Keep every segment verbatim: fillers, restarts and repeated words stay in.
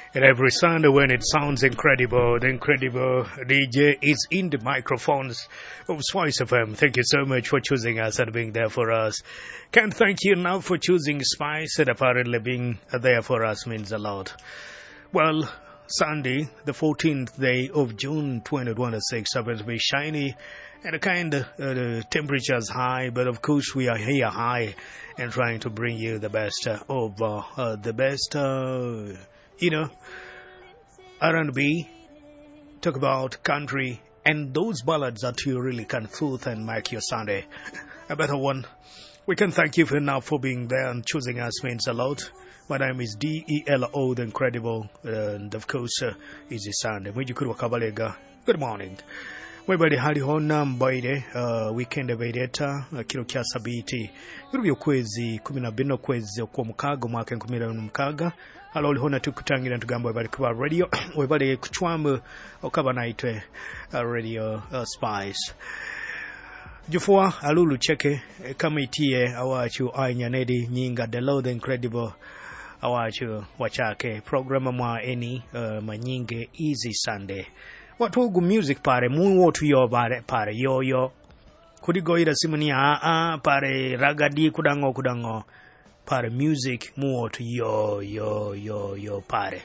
And every Sunday when it sounds incredible, the incredible D J is in the microphones of Spice F M. Thank you so much for choosing us and being there for us. Can't thank you enough for choosing Spice, and apparently being there for us means a lot. Well, Sunday, the fourteenth day of June twenty twenty-six, happens to be shiny and the kind of uh, the temperature's high, but of course we are here high and trying to bring you the best uh, of uh, uh, the best, uh, you know, R and B, talk about country, and those ballads that you really can soothe and make your Sunday a better one. We can thank you for now for being there and choosing us means a lot. My name is D E L O, the incredible, and of course, uh, Easy Sunday. Good morning. Mwebali hali hona mbaide uh, weekend ebaideta uh, kilo kya sabiti yurubyo kwezi kumi na bbiri kwezi okwo mukaga mwaka nkumi abiri na mukaaga alo oli hona tukutangira ntugamba bali kuba radio webali kuchwamu okaba naitwe uh, radio uh, Spice Jufua alulu cheke kama itie awachu ainyanedi nyinga the Lord the incredible awachu wachake programa mwa eni uh, manyinge Easy Sunday. What wogu music pare mu wotu yo bare pare yo yo kudigo ira simani a a pare ragadi kudango kudango pare music mu wotu yo yo yo yo pare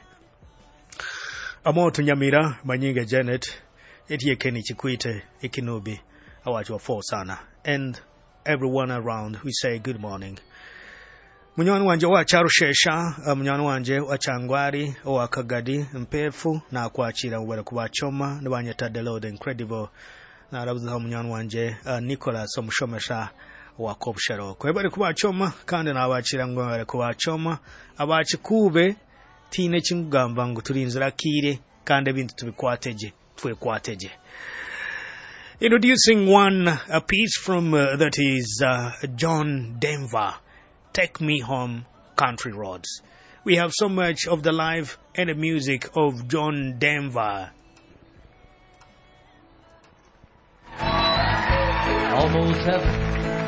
amoto nyamira manyinga Janet etie keni chikwite ikinobi awacho fo sana and everyone around we say good morning. Munywana wanje wa charushesha munywana wanje wa changwari wa kagadi mpefu na kwachira ubara kubachoma nabanyata the Lord incredible na rabuza munywana wanje uh, Nicholas omushomesha wa kopshero ko bari kubachoma kandi nabachira ngo bari kubachoma abachikube tine chingamba ngo turinzira kire kandi bintu tubikwateje twe kwateje. Introducing one a piece from uh, that is uh, John Denver, Take Me Home, Country Roads. We have so much of the life and the music of John Denver. Almost heaven,